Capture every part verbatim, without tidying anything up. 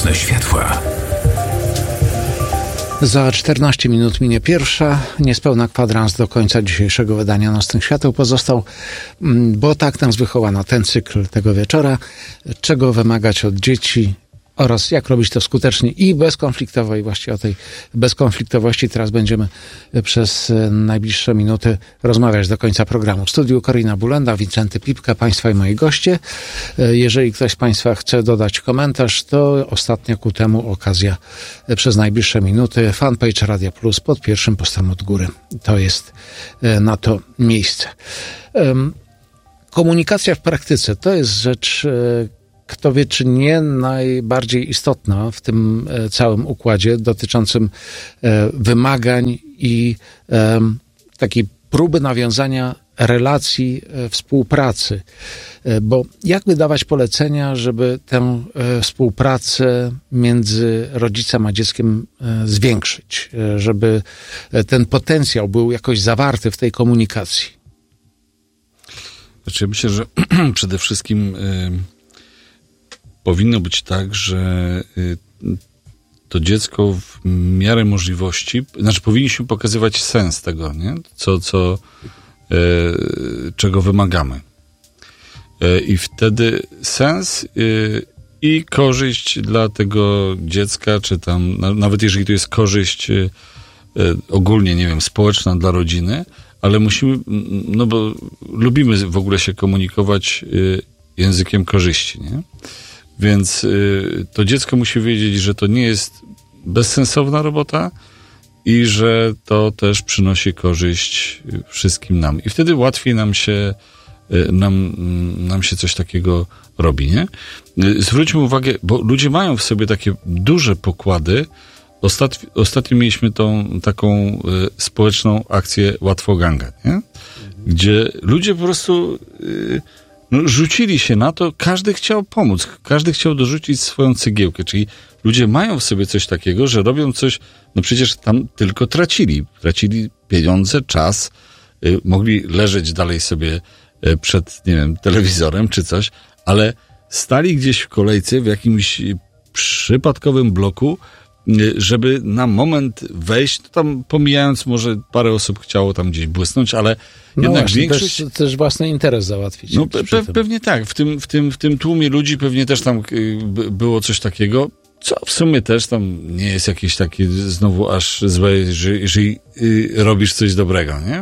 Nocne światła. Za czternaście minut minie pierwsza, niespełna kwadrans do końca dzisiejszego wydania Nocnych Świateł pozostał, bo tak nas wychowano ten cykl tego wieczora, czego wymagać od dzieci oraz jak robić to skutecznie i bezkonfliktowo. I właściwie o tej bezkonfliktowości teraz będziemy przez najbliższe minuty rozmawiać do końca programu. W studiu Korina Bulenda, Wincenty Pipka, Państwa i moi goście. Jeżeli ktoś z Państwa chce dodać komentarz, to ostatnia ku temu okazja przez najbliższe minuty. Fanpage Radia Plus pod pierwszym postem od góry. To jest na to miejsce. Komunikacja w praktyce to jest rzecz, kto wie, czy nie najbardziej istotna w tym całym układzie dotyczącym wymagań i takiej próby nawiązania relacji współpracy. Bo jak wydawać polecenia, żeby tę współpracę między rodzicem a dzieckiem zwiększyć, żeby ten potencjał był jakoś zawarty w tej komunikacji? Znaczy, ja myślę, że przede wszystkim y, powinno być tak, że y, to dziecko w miarę możliwości, znaczy powinniśmy pokazywać sens tego, nie? Co, co, y, czego wymagamy. Y, I wtedy sens y, i korzyść dla tego dziecka, czy tam, na, nawet jeżeli to jest korzyść y, y, ogólnie, nie wiem, społeczna dla rodziny, ale musimy, no bo lubimy w ogóle się komunikować y, językiem korzyści, nie? Więc y, to dziecko musi wiedzieć, że to nie jest bezsensowna robota i że to też przynosi korzyść wszystkim nam. I wtedy łatwiej nam się, y, nam, nam się coś takiego robi, nie? Y, zwróćmy uwagę, bo ludzie mają w sobie takie duże pokłady. Ostat, ostatnio mieliśmy tą taką y, społeczną akcję Łatwoganga, nie? Mhm. Gdzie ludzie po prostu y, no, rzucili się na to, każdy chciał pomóc, każdy chciał dorzucić swoją cegiełkę, czyli ludzie mają w sobie coś takiego, że robią coś, no przecież tam tylko tracili, tracili pieniądze, czas, y, mogli leżeć dalej sobie y, przed, nie wiem, telewizorem czy coś, ale stali gdzieś w kolejce w jakimś przypadkowym bloku, żeby na moment wejść, to tam pomijając, może parę osób chciało tam gdzieś błysnąć, ale no jednak właśnie, większość... Też, też własny interes załatwić. No pe, pe, pewnie tak. W tym, w, tym, w tym tłumie ludzi pewnie też tam y, było coś takiego, co w sumie też tam nie jest jakieś takie znowu aż złe, jeżeli, jeżeli y, robisz coś dobrego, nie?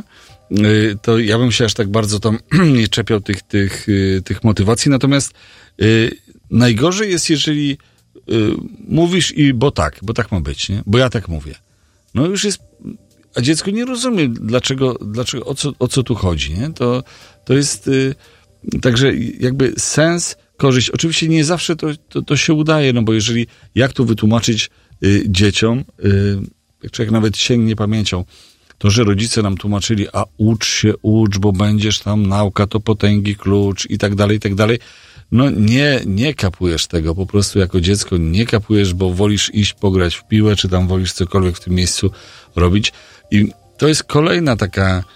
Y, to ja bym się aż tak bardzo tam nie czepiał tych, tych, y, tych motywacji, natomiast y, najgorzej jest, jeżeli Y, mówisz i bo tak, bo tak ma być, nie? Bo ja tak mówię. No już jest, a dziecko nie rozumie, dlaczego, dlaczego o, co, o co tu chodzi, nie? To, to jest y, także jakby sens, korzyść. Oczywiście nie zawsze to, to, to się udaje, no bo jeżeli, jak to wytłumaczyć y, dzieciom, y, jak człowiek nawet sięgnie pamięcią, to, że rodzice nam tłumaczyli, a ucz się, ucz, bo będziesz tam, nauka to potęgi klucz i tak dalej, i tak dalej. No nie, nie kapujesz tego, po prostu jako dziecko nie kapujesz, bo wolisz iść pograć w piłę, czy tam wolisz cokolwiek w tym miejscu robić. I to jest kolejna taka,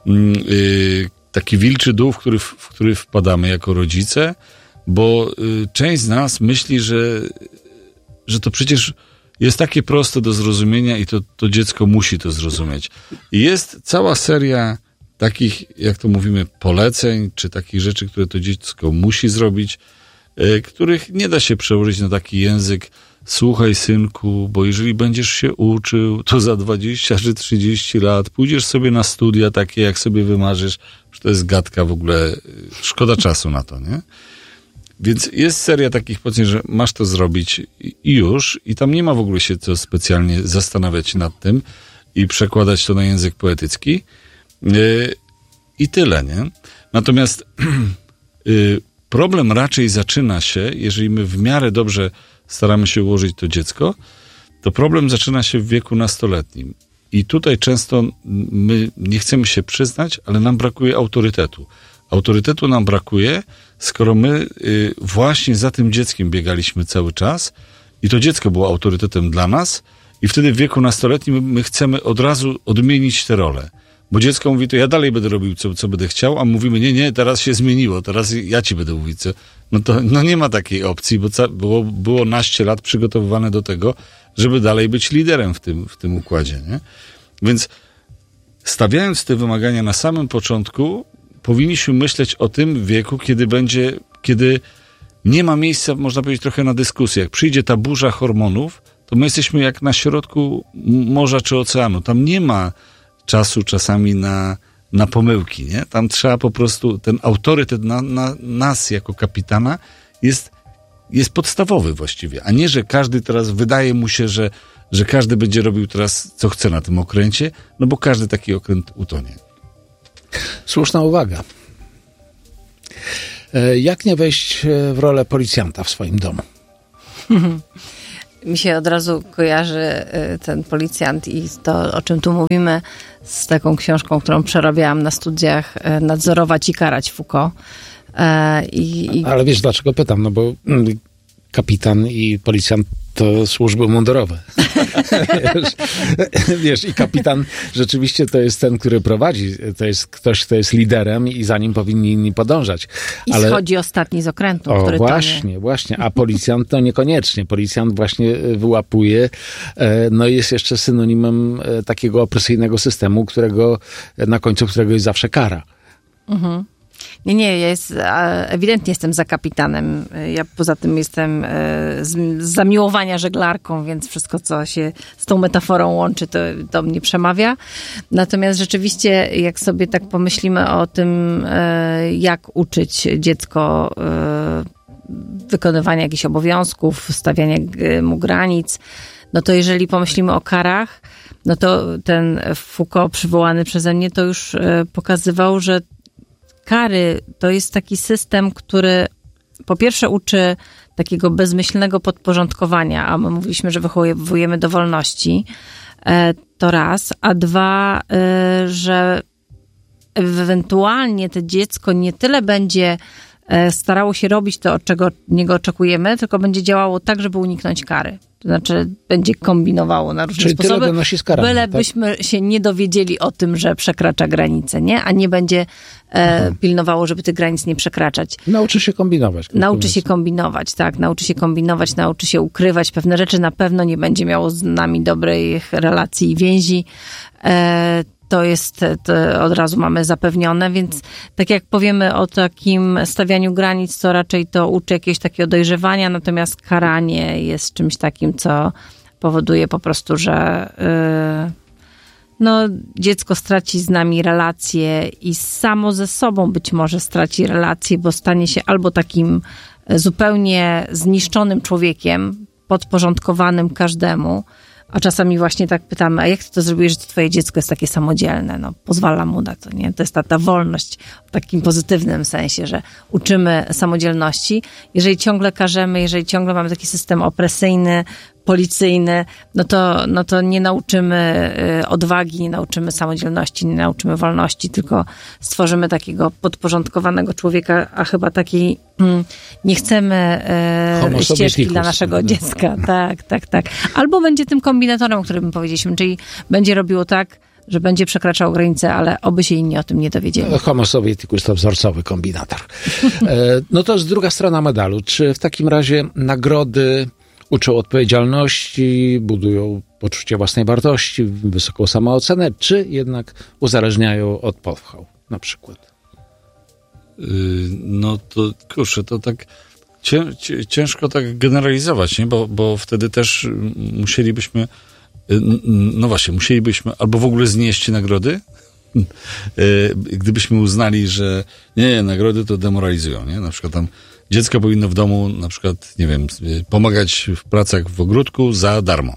yy, taki wilczy dół, w który, w który wpadamy jako rodzice, bo yy, część z nas myśli, że, że to przecież jest takie proste do zrozumienia i to, to dziecko musi to zrozumieć. I jest cała seria takich, jak to mówimy, poleceń, czy takich rzeczy, które to dziecko musi zrobić, y, których nie da się przełożyć na taki język: słuchaj, synku, bo jeżeli będziesz się uczył, to za dwadzieścia czy trzydzieści lat pójdziesz sobie na studia takie, jak sobie wymarzysz, że to jest gadka w ogóle, szkoda czasu na to, nie? Więc jest seria takich poleceń, że masz to zrobić i już, i tam nie ma w ogóle się co specjalnie zastanawiać nad tym i przekładać to na język poetycki. Yy, I tyle, nie? Natomiast yy, problem raczej zaczyna się, jeżeli my w miarę dobrze staramy się ułożyć to dziecko, to problem zaczyna się w wieku nastoletnim. I tutaj często my nie chcemy się przyznać, ale nam brakuje autorytetu. Autorytetu nam brakuje, skoro my yy, właśnie za tym dzieckiem biegaliśmy cały czas i to dziecko było autorytetem dla nas i wtedy w wieku nastoletnim my chcemy od razu odmienić tę rolę. Bo dziecko mówi, to ja dalej będę robił, co, co będę chciał, a mówimy, nie, nie, teraz się zmieniło, teraz ja ci będę mówić, co... no to no nie ma takiej opcji, bo ca- było, było naście lat przygotowywane do tego, żeby dalej być liderem w tym, w tym układzie, nie? Więc stawiając te wymagania na samym początku, powinniśmy myśleć o tym wieku, kiedy będzie, kiedy nie ma miejsca, można powiedzieć, trochę na dyskusję. Jak przyjdzie ta burza hormonów, to my jesteśmy jak na środku morza czy oceanu. Tam nie ma czasu czasami na, na pomyłki, nie? Tam trzeba po prostu, ten autorytet na, na nas jako kapitana jest, jest podstawowy właściwie, a nie, że każdy teraz wydaje mu się, że, że każdy będzie robił teraz co chce na tym okręcie, no bo każdy taki okręt utonie. Słuszna uwaga. Jak nie wejść w rolę policjanta w swoim domu? Mi się od razu kojarzy ten policjant i to, o czym tu mówimy, z taką książką, którą przerabiałam na studiach, Nadzorować i karać Foucault. I, i... Ale wiesz, dlaczego pytam? No bo kapitan i policjant to służby mundurowe. wiesz, wiesz, i kapitan rzeczywiście to jest ten, który prowadzi. To jest ktoś, kto jest liderem i za nim powinni inni podążać. I Ale... schodzi ostatni z okrętu, o, który właśnie, tonie. właśnie. A policjant to niekoniecznie. Policjant właśnie wyłapuje, no i jest jeszcze synonimem takiego opresyjnego systemu, którego, na końcu którego jest zawsze kara. Mhm. Nie, nie, ja jest, ewidentnie jestem za kapitanem. Ja poza tym jestem z, z zamiłowania żeglarką, więc wszystko, co się z tą metaforą łączy, to do mnie przemawia. Natomiast rzeczywiście, jak sobie tak pomyślimy o tym, jak uczyć dziecko wykonywania jakichś obowiązków, stawiania mu granic, no to jeżeli pomyślimy o karach, no to ten Foucault przywołany przeze mnie to już pokazywał, że kary to jest taki system, który po pierwsze uczy takiego bezmyślnego podporządkowania, a my mówiliśmy, że wychowujemy do wolności, to raz, a dwa, że ewentualnie to dziecko nie tyle będzie starało się robić to, czego od niego oczekujemy, tylko będzie działało tak, żeby uniknąć kary. To znaczy będzie kombinowało na różne Czyli sposoby, tyle donosi z karami, bylebyśmy tak? się nie dowiedzieli o tym, że przekracza granice, nie? A nie będzie e, pilnowało, żeby tych granic nie przekraczać. Nauczy się kombinować. Nauczy się kombinować, tak. Nauczy się kombinować, nauczy się ukrywać pewne rzeczy. Na pewno nie będzie miało z nami dobrych relacji i więzi. E, To jest, to od razu mamy zapewnione, więc tak jak powiemy o takim stawianiu granic, to raczej to uczy jakiegoś takiego dojrzewania, natomiast karanie jest czymś takim, co powoduje po prostu, że yy, no, dziecko straci z nami relacje i samo ze sobą być może straci relacje, bo stanie się albo takim zupełnie zniszczonym człowiekiem, podporządkowanym każdemu, a czasami właśnie tak pytamy, a jak ty to zrobiłeś, że to twoje dziecko jest takie samodzielne? No, pozwala mu na to, nie? To jest ta, ta wolność w takim pozytywnym sensie, że uczymy samodzielności. Jeżeli ciągle karzemy, jeżeli ciągle mamy taki system opresyjny, policyjny, no to, no to nie nauczymy odwagi, nie nauczymy samodzielności, nie nauczymy wolności, tylko stworzymy takiego podporządkowanego człowieka, a chyba takiej mm, nie chcemy e, ścieżki dla naszego dziecka. Tak, tak, tak. Albo będzie tym kombinatorem, o którym powiedzieliśmy, czyli będzie robiło tak, że będzie przekraczał granice, ale oby się inni o tym nie dowiedzieli. Homo sovieticus to wzorcowy kombinator. E, no to jest druga strona medalu. Czy w takim razie nagrody uczą odpowiedzialności, budują poczucie własnej wartości, wysoką samoocenę, czy jednak uzależniają od pochwał, na przykład? Yy, no to kurczę, to tak cię, ciężko tak generalizować, nie? Bo, bo wtedy też musielibyśmy, no właśnie, musielibyśmy albo w ogóle znieść nagrody, gdybyśmy uznali, że nie, nie, nagrody to demoralizują, nie? Na przykład tam dziecko powinno w domu na przykład, nie wiem, pomagać w pracach w ogródku za darmo.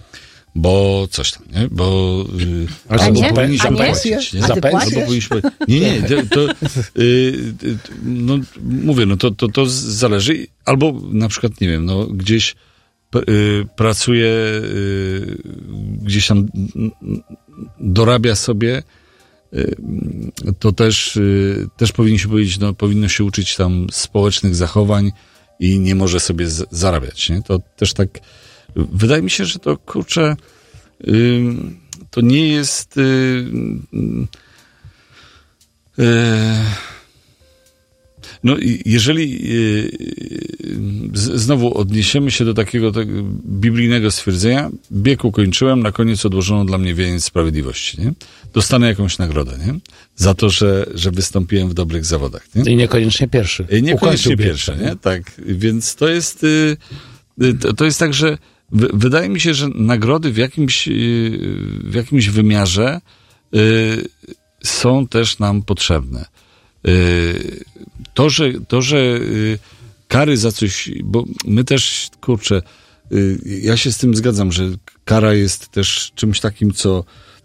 Bo coś tam, nie? Bo a albo nie? powinniśmy a nie? płacić, nie? A ty Albo powinniśmy... Nie, nie, to, to y, no, mówię, no to, to, to zależy. Albo na przykład, nie wiem, no gdzieś y, pracuje, y, gdzieś tam dorabia sobie, to też, też powinniśmy powiedzieć, no powinno się uczyć tam społecznych zachowań i nie może sobie z, zarabiać, nie? To też tak, wydaje mi się, że to, kurczę, yy, to nie jest yy, yy, No i jeżeli yy, z, znowu odniesiemy się do takiego tak, biblijnego stwierdzenia, bieg ukończyłem, na koniec odłożono dla mnie wieniec sprawiedliwości, nie? Dostanę jakąś nagrodę, nie? Za to, że, że wystąpiłem w dobrych zawodach, nie? I niekoniecznie pierwszy. I niekoniecznie pierwszy, nie? Tak, więc to jest, yy, to, to jest tak, że w, wydaje mi się, że nagrody w jakimś, yy, w jakimś wymiarze yy, są też nam potrzebne. To, że, to, że kary za coś, bo my też, kurczę, ja się z tym zgadzam, że kara jest też czymś takim, co,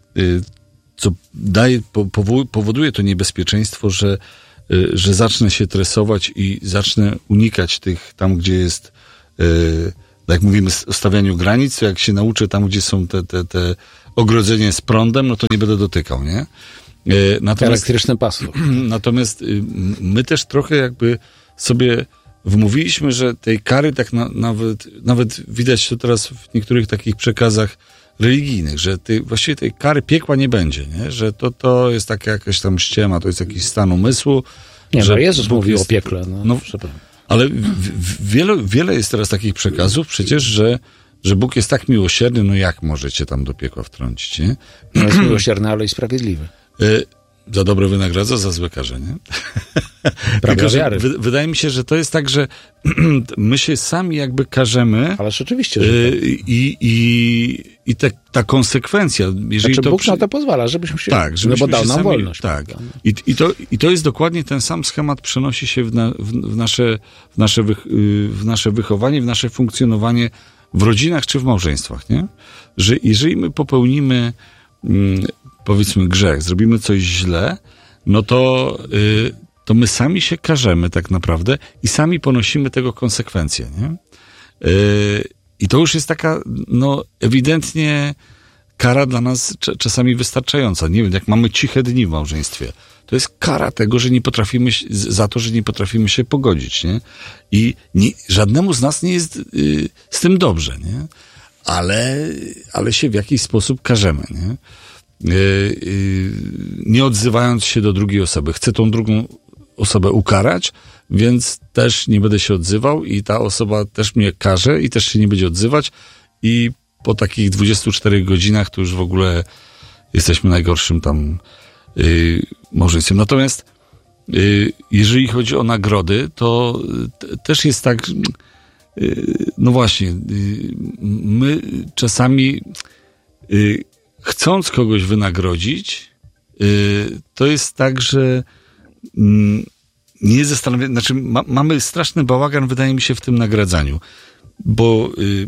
co daje, powoduje to niebezpieczeństwo, że, że zacznę się tresować i zacznę unikać tych, tam gdzie jest, jak mówimy o stawianiu granic, to jak się nauczę tam, gdzie są te, te, te ogrodzenie z prądem, no to nie będę dotykał, nie? Natomiast, elektryczne pasmo. Natomiast my też trochę jakby sobie wmówiliśmy, że tej kary tak na, nawet, nawet widać to teraz w niektórych takich przekazach religijnych, że tej, właściwie tej kary piekła nie będzie, nie? Że to, to jest taka jakaś tam ściema, to jest jakiś stan umysłu. Nie, że no Jezus Bóg mówi jest, o piekle. No, no, ale w, w, wiele, wiele jest teraz takich przekazów przecież, że że Bóg jest tak miłosierny, no jak możecie tam do piekła wtrącić, nie? No jest miłosierny, ale i sprawiedliwy. Y, za dobre wynagradza, za złe karze, nie? Prawda wiary. Wy, wydaje mi się, że to jest tak, że my się sami jakby karzemy. Ale rzeczywiście, że tak. y, I, i, i te, ta konsekwencja, jeżeli znaczy, to Bóg przy... na to pozwala, żebyśmy się... Tak, żebyśmy no bo dał się nam sami... wolność. Tak. Prawda? I, i, to, I to jest dokładnie ten sam schemat, przenosi się w, na, w, w, nasze, w, nasze wych, w nasze wychowanie, w nasze funkcjonowanie w rodzinach czy w małżeństwach, nie? Że jeżeli my popełnimy mm, powiedzmy grzech, zrobimy coś źle, no to, y, to my sami się karzemy tak naprawdę i sami ponosimy tego konsekwencje, nie? Y, I to już jest taka, no ewidentnie kara dla nas cz- czasami wystarczająca. Nie wiem, jak mamy ciche dni w małżeństwie, to jest kara tego, że nie potrafimy, za to, że nie potrafimy się pogodzić, nie? I nie, żadnemu z nas nie jest y, z tym dobrze, nie? Ale, ale się w jakiś sposób karzemy, nie? Y, y, nie odzywając się do drugiej osoby. Chcę tą drugą osobę ukarać, więc też nie będę się odzywał i ta osoba też mnie karze i też się nie będzie odzywać i po takich dwudziestu czterech godzinach to już w ogóle jesteśmy najgorszym tam yy, małżeństwem. Natomiast yy, jeżeli chodzi o nagrody, to t- też jest tak, yy, no właśnie, yy, my czasami yy, chcąc kogoś wynagrodzić, yy, to jest tak, że yy, nie zastanawiamy, znaczy ma, mamy straszny bałagan, wydaje mi się, w tym nagradzaniu, bo yy,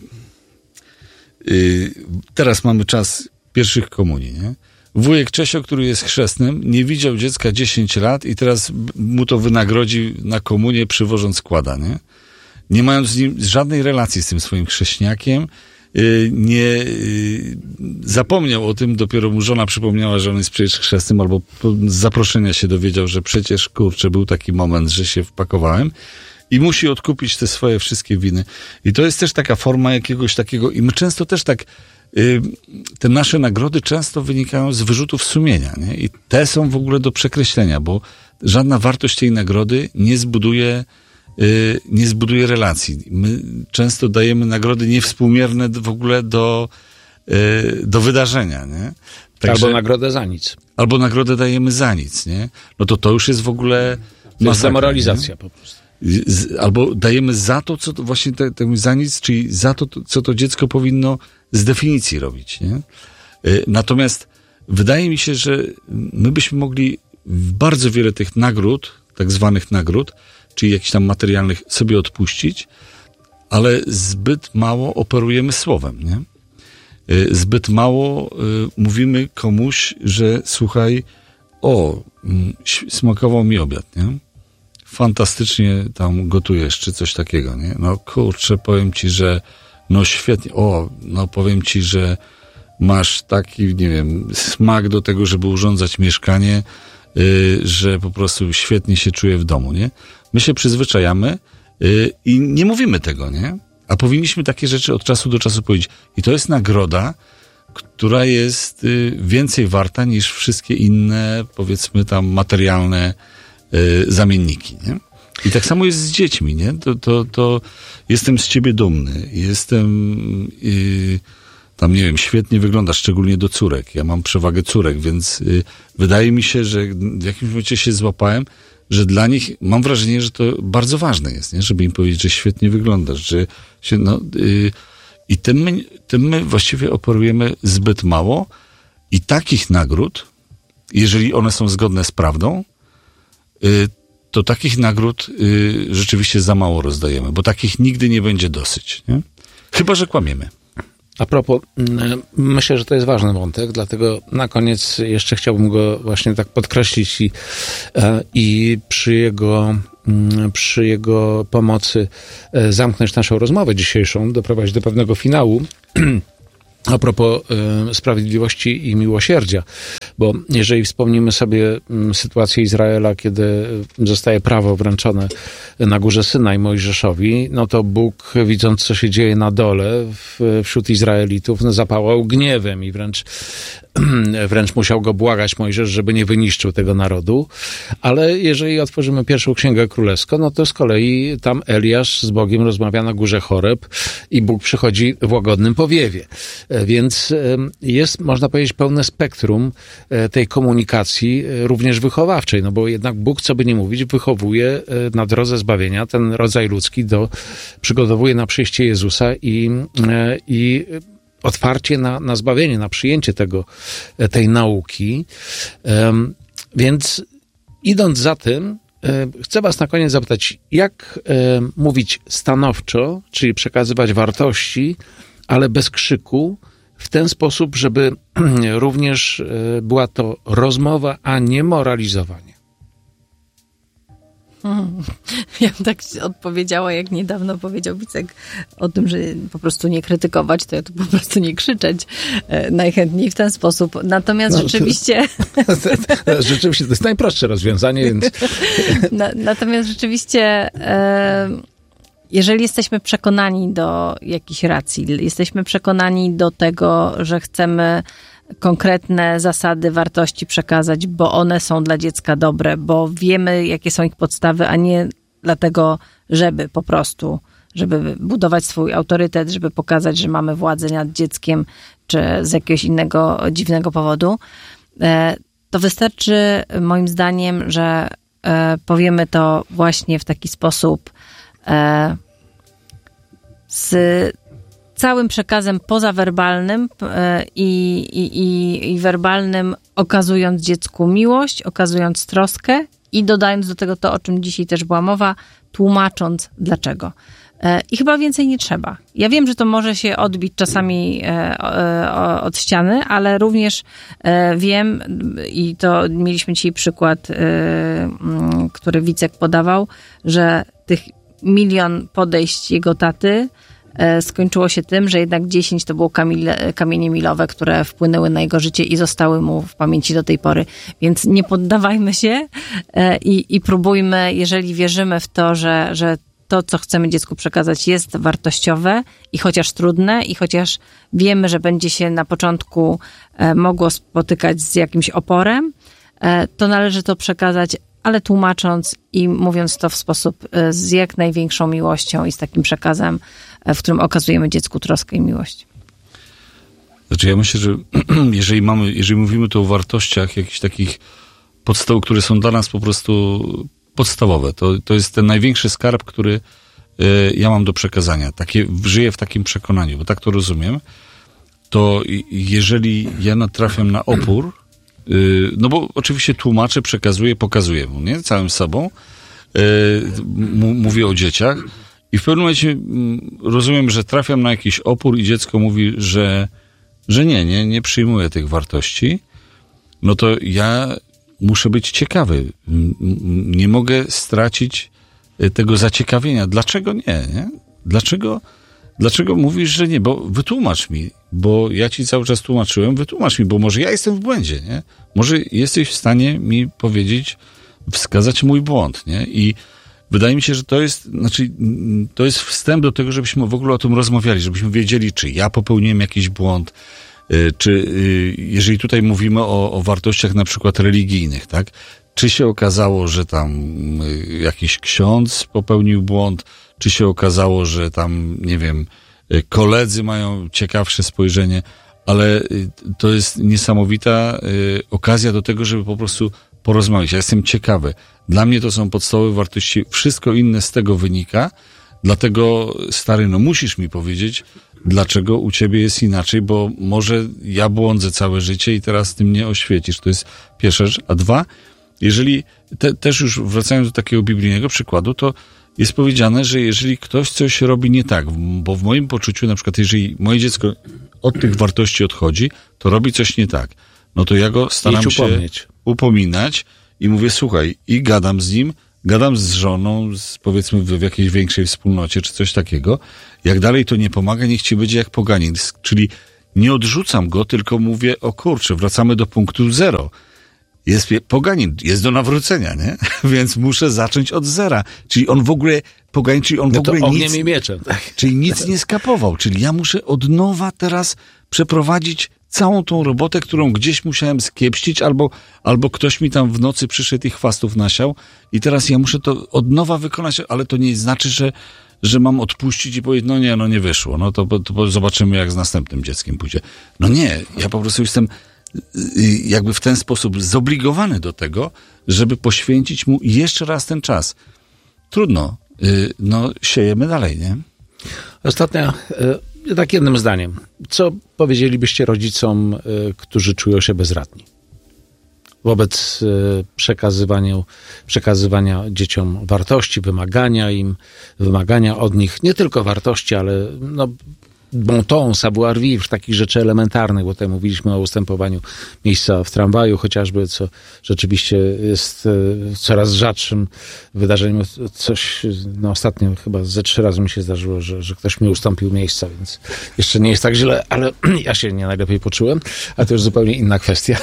teraz mamy czas pierwszych komunii, nie? Wujek Czesio, który jest chrzestnym, nie widział dziecka dziesięć lat i teraz mu to wynagrodzi na komunię, przywożąc składa, nie? Nie mając z nim żadnej relacji z tym swoim chrześniakiem, nie zapomniał o tym, dopiero mu żona przypomniała, że on jest przecież chrzestnym, albo z zaproszenia się dowiedział, że przecież, kurczę, był taki moment, że się wpakowałem. I musi odkupić te swoje wszystkie winy. I to jest też taka forma jakiegoś takiego, i my często też tak, y, te nasze nagrody często wynikają z wyrzutów sumienia, nie? I te są w ogóle do przekreślenia, bo żadna wartość tej nagrody nie zbuduje, y, nie zbuduje relacji. My często dajemy nagrody niewspółmierne w ogóle do, y, do wydarzenia, nie? Także, albo nagrodę za nic. Albo nagrodę dajemy za nic, nie? No to to już jest w ogóle to jest demoralizacja po prostu. Albo dajemy za to, co to właśnie te, te, za nic, czyli za to, co to dziecko powinno z definicji robić, nie? Natomiast wydaje mi się, że my byśmy mogli bardzo wiele tych nagród, tak zwanych nagród, czyli jakichś tam materialnych, sobie odpuścić, ale zbyt mało operujemy słowem, nie? Zbyt mało mówimy komuś, że słuchaj, o, smakował mi obiad, nie? Fantastycznie tam gotujesz, czy coś takiego, nie? No kurczę, powiem ci, że no świetnie, o, no powiem ci, że masz taki, nie wiem, smak do tego, żeby urządzać mieszkanie, yy, że po prostu świetnie się czuję w domu, nie? My się przyzwyczajamy yy, i nie mówimy tego, nie? A powinniśmy takie rzeczy od czasu do czasu powiedzieć. I to jest nagroda, która jest yy, więcej warta niż wszystkie inne, powiedzmy tam materialne zamienniki, nie? I tak samo jest z dziećmi, nie? To, to, to jestem z ciebie dumny. Jestem... Yy, tam, nie wiem, świetnie wyglądasz, szczególnie do córek. Ja mam przewagę córek, więc yy, wydaje mi się, że w jakimś momencie się złapałem, że dla nich, mam wrażenie, że to bardzo ważne jest, nie? Żeby im powiedzieć, że świetnie wyglądasz, że się, no... Yy, I tym my, tym my właściwie operujemy zbyt mało i takich nagród, jeżeli one są zgodne z prawdą, yy, to takich nagród y, rzeczywiście za mało rozdajemy, bo takich nigdy nie będzie dosyć. Nie? Chyba że kłamiemy. A propos, myślę, że to jest ważny wątek, dlatego na koniec jeszcze chciałbym go właśnie tak podkreślić i, i przy jego, przy jego pomocy zamknąć naszą rozmowę dzisiejszą, doprowadzić do pewnego finału. A propos y, sprawiedliwości i miłosierdzia, bo jeżeli wspomnimy sobie y, sytuację Izraela, kiedy zostaje prawo wręczone na górze Synaj Mojżeszowi, no to Bóg, widząc co się dzieje na dole w, wśród Izraelitów, no, zapałał gniewem i wręcz, wręcz musiał go błagać Mojżesz, żeby nie wyniszczył tego narodu. Ale jeżeli otworzymy pierwszą Księgę Królewską, no to z kolei tam Eliasz z Bogiem rozmawia na górze Choreb i Bóg przychodzi w łagodnym powiewie. Więc jest, można powiedzieć, pełne spektrum tej komunikacji, również wychowawczej, no bo jednak Bóg, co by nie mówić, wychowuje na drodze zbawienia ten rodzaj ludzki, do, przygotowuje na przyjście Jezusa i, i otwarcie na, na zbawienie, na przyjęcie tego, tej nauki. Więc idąc za tym, chcę was na koniec zapytać, jak mówić stanowczo, czyli przekazywać wartości, ale bez krzyku, w ten sposób, żeby również była to rozmowa, a nie moralizowanie. Hmm. Ja bym tak odpowiedziała, jak niedawno powiedział Wicek o tym, że po prostu nie krytykować, to ja tu po prostu nie krzyczeć. Najchętniej w ten sposób. Natomiast no, rzeczywiście... To, to, to, rzeczywiście to jest najprostsze rozwiązanie, więc... Na, natomiast rzeczywiście... E, Jeżeli jesteśmy przekonani do jakichś racji, jesteśmy przekonani do tego, że chcemy konkretne zasady, wartości przekazać, bo one są dla dziecka dobre, bo wiemy, jakie są ich podstawy, a nie dlatego, żeby po prostu, żeby budować swój autorytet, żeby pokazać, że mamy władzę nad dzieckiem, czy z jakiegoś innego dziwnego powodu, to wystarczy moim zdaniem, że powiemy to właśnie w taki sposób, z całym przekazem pozawerbalnym i, i, i, i werbalnym, okazując dziecku miłość, okazując troskę i dodając do tego to, o czym dzisiaj też była mowa, tłumacząc dlaczego. I chyba więcej nie trzeba. Ja wiem, że to może się odbić czasami od ściany, ale również wiem, i to mieliśmy dzisiaj przykład, który Wicek podawał, że tych milion podejść jego taty skończyło się tym, że jednak dziesięć to było kamile, kamienie milowe, które wpłynęły na jego życie i zostały mu w pamięci do tej pory. Więc nie poddawajmy się i, i próbujmy, jeżeli wierzymy w to, że, że to, co chcemy dziecku przekazać, jest wartościowe i chociaż trudne, i chociaż wiemy, że będzie się na początku mogło spotykać z jakimś oporem, to należy to przekazać, ale tłumacząc i mówiąc to w sposób z jak największą miłością i z takim przekazem, w którym okazujemy dziecku troskę i miłość. Znaczy ja myślę, że jeżeli mamy, jeżeli mówimy tu o wartościach jakichś takich podstaw, które są dla nas po prostu podstawowe, to, to jest ten największy skarb, który y, ja mam do przekazania. Takie, żyję w takim przekonaniu, bo tak to rozumiem, to jeżeli ja natrafiam na opór, y, no bo oczywiście tłumaczę, przekazuję, pokazuję mu, nie? Całym sobą, y, m- mówię o dzieciach i w pewnym momencie y, rozumiem, że trafiam na jakiś opór i dziecko mówi, że, że nie, nie, nie przyjmuje tych wartości, no to ja muszę być ciekawy. Nie mogę stracić tego zaciekawienia. Dlaczego nie, nie? Dlaczego, dlaczego mówisz, że nie? Bo wytłumacz mi, bo ja ci cały czas tłumaczyłem, wytłumacz mi, bo może ja jestem w błędzie, nie? Może jesteś w stanie mi powiedzieć, wskazać mój błąd, nie? I wydaje mi się, że to jest, znaczy, to jest wstęp do tego, żebyśmy w ogóle o tym rozmawiali, żebyśmy wiedzieli, czy ja popełniłem jakiś błąd, czy jeżeli tutaj mówimy o, o wartościach na przykład religijnych, tak, czy się okazało, że tam jakiś ksiądz popełnił błąd, czy się okazało, że tam, nie wiem, koledzy mają ciekawsze spojrzenie, ale to jest niesamowita okazja do tego, żeby po prostu porozmawiać. Ja jestem ciekawy. Dla mnie to są podstawowe wartości. Wszystko inne z tego wynika. Dlatego, stary, no musisz mi powiedzieć, dlaczego u ciebie jest inaczej, bo może ja błądzę całe życie i teraz ty mnie oświecisz. To jest pierwsza rzecz. A dwa, jeżeli, te, też już wracając do takiego biblijnego przykładu, to jest powiedziane, że jeżeli ktoś coś robi nie tak, bo w moim poczuciu, na przykład, jeżeli moje dziecko od tych wartości odchodzi, to robi coś nie tak, no to ja go staram się upominać i mówię, słuchaj, i gadam z nim, gadam z żoną, z, powiedzmy w jakiejś większej wspólnocie, czy coś takiego. Jak dalej to nie pomaga, niech ci będzie jak poganin. Czyli nie odrzucam go, tylko mówię, o kurczę, wracamy do punktu zero. Jest poganin, jest do nawrócenia, nie? Więc muszę zacząć od zera. Czyli on w ogóle, poganin, czyli on w no ogóle nic... i mieczem, tak. Czyli nic nie skapował. Czyli ja muszę od nowa teraz przeprowadzić całą tą robotę, którą gdzieś musiałem skiepścić, albo, albo ktoś mi tam w nocy przyszedł i chwastów nasiał i teraz ja muszę to od nowa wykonać, ale to nie znaczy, że, że mam odpuścić i powiedzieć, no nie, no nie wyszło, no to, to zobaczymy, jak z następnym dzieckiem pójdzie. No nie, ja po prostu jestem jakby w ten sposób zobligowany do tego, żeby poświęcić mu jeszcze raz ten czas. Trudno, no siejemy dalej, nie? Ostatnia, tak jednym zdaniem. Co powiedzielibyście rodzicom, którzy czują się bezradni wobec przekazywania, przekazywania dzieciom wartości, wymagania im, wymagania od nich, nie tylko wartości, ale no, bon ton, savoir vivre, takich rzeczy elementarnych, bo tutaj mówiliśmy o ustępowaniu miejsca w tramwaju chociażby, co rzeczywiście jest coraz rzadszym wydarzeniem. Coś, no ostatnio chyba ze trzy razy mi się zdarzyło, że, że ktoś mi ustąpił miejsca, więc jeszcze nie jest tak źle, ale ja się nie najlepiej poczułem, a to już zupełnie inna kwestia.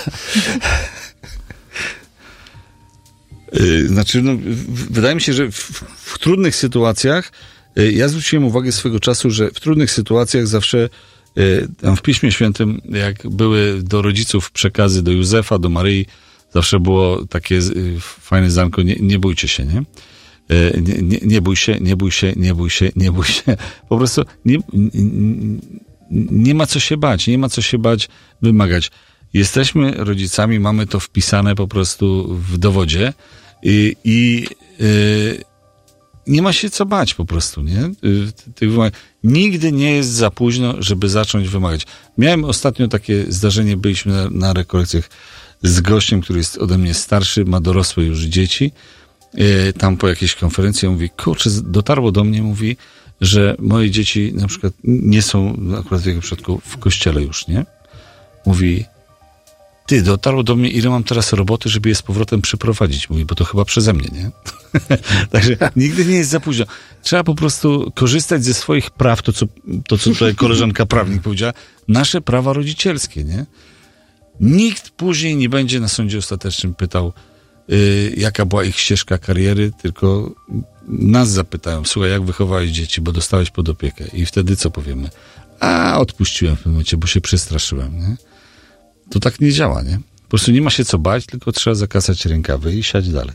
Znaczy, no, wydaje mi się, że w, w trudnych sytuacjach ja zwróciłem uwagę swego czasu, że w trudnych sytuacjach zawsze tam w Piśmie Świętym, jak były do rodziców przekazy do Józefa, do Maryi, zawsze było takie fajne zdanko, nie, nie bójcie się, nie? Nie, nie? nie bój się, nie bój się, nie bój się, nie bój się. Po prostu nie, nie, nie ma co się bać, nie ma co się bać wymagać. Jesteśmy rodzicami, mamy to wpisane po prostu w dowodzie i, i yy, nie ma się co bać po prostu, nie? Tych wymagań. Nigdy nie jest za późno, żeby zacząć wymagać. Miałem ostatnio takie zdarzenie, byliśmy na, na rekolekcjach z gościem, który jest ode mnie starszy, ma dorosłe już dzieci. Yy, tam po jakiejś konferencji on mówi, kurczę, dotarło do mnie, mówi, że moje dzieci na przykład nie są akurat w jego przypadku w kościele już, nie? Mówi, ty, dotarło do mnie, ile mam teraz roboty, żeby je z powrotem przyprowadzić. Mówi, bo to chyba przeze mnie, nie? Także nigdy nie jest za późno. Trzeba po prostu korzystać ze swoich praw, to co, to, co tutaj koleżanka prawnik powiedziała, nasze prawa rodzicielskie, nie? Nikt później nie będzie na sądzie ostatecznym pytał, yy, jaka była ich ścieżka kariery, tylko nas zapytają, słuchaj, jak wychowałeś dzieci, bo dostałeś pod opiekę. I wtedy co powiemy? A, odpuściłem w tym momencie, bo się przestraszyłem, nie? To tak nie działa, nie? Po prostu nie ma się co bać, tylko trzeba zakasać rękawy i siać dalej.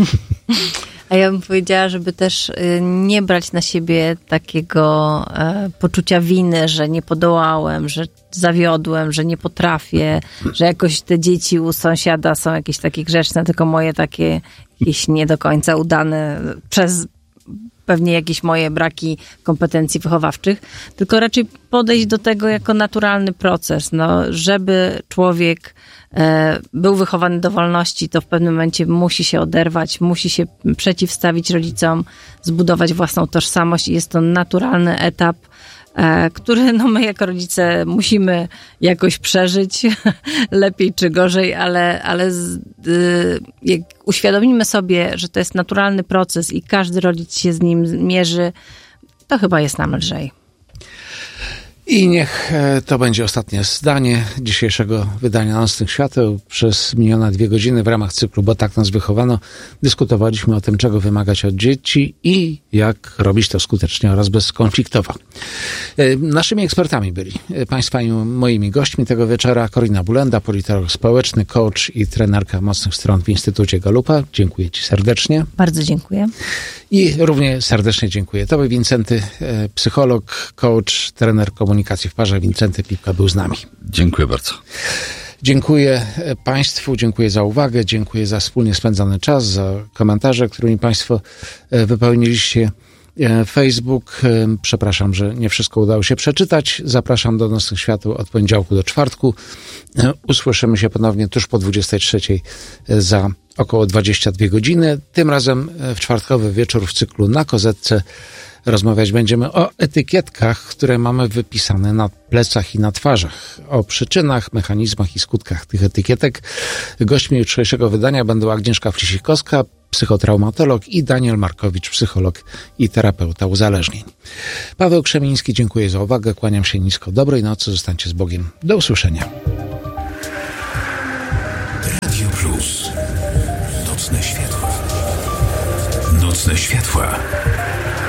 A ja bym powiedziała, żeby też nie brać na siebie takiego e, poczucia winy, że nie podołałem, że zawiodłem, że nie potrafię, że jakoś te dzieci u sąsiada są jakieś takie grzeczne, tylko moje takie jakieś nie do końca udane przez pewnie jakieś moje braki kompetencji wychowawczych, tylko raczej podejść do tego jako naturalny proces. No, żeby człowiek e, był wychowany do wolności, to w pewnym momencie musi się oderwać, musi się przeciwstawić rodzicom, zbudować własną tożsamość i jest to naturalny etap, e, który no, my jako rodzice musimy jakoś przeżyć, lepiej czy gorzej, ale, ale z, y, jak uświadomimy sobie, że to jest naturalny proces i każdy rodzic się z nim mierzy, to chyba jest nam lżej. I niech to będzie ostatnie zdanie dzisiejszego wydania Nocnych Świateł. Przez minione dwie godziny w ramach cyklu Bo tak nas wychowano dyskutowaliśmy o tym, czego wymagać od dzieci i jak robić to skutecznie oraz bezkonfliktowo. Naszymi ekspertami byli Państwa i moimi gośćmi tego wieczora Korina Bulenda, politolog społeczny, coach i trenerka mocnych stron w Instytucie Galupa. Dziękuję Ci serdecznie. Bardzo dziękuję. I równie serdecznie dziękuję Tobie, Wincenty, psycholog, coach, trener komunikacji w parze. Wincenty Pipka był z nami. Dziękuję bardzo. Dziękuję Państwu, dziękuję za uwagę, dziękuję za wspólnie spędzony czas, za komentarze, którymi Państwo wypełniliście Facebook. Przepraszam, że nie wszystko udało się przeczytać. Zapraszam do Nocnych Świateł od poniedziałku do czwartku. Usłyszymy się ponownie tuż po dwudziestej trzeciej za około dwadzieścia dwie godziny. Tym razem w czwartkowy wieczór w cyklu Na Kozetce rozmawiać będziemy o etykietkach, które mamy wypisane na plecach i na twarzach. O przyczynach, mechanizmach i skutkach tych etykietek. Gośćmi jutrzejszego wydania będą Agnieszka Flisikowska, psychotraumatolog, i Daniel Markowicz, psycholog i terapeuta uzależnień. Paweł Krzemiński, dziękuję za uwagę, kłaniam się nisko. Dobrej nocy, zostańcie z Bogiem. Do usłyszenia. Radio Plus. Nocne światła. Nocne światła.